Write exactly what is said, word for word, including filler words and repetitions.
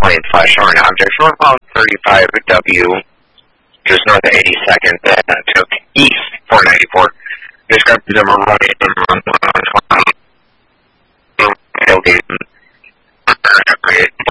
plane flash over an object from about thirty-five W, just north of eighty-second, that uh, took east four ninety-four. Described them running from one twenty. Tailgate.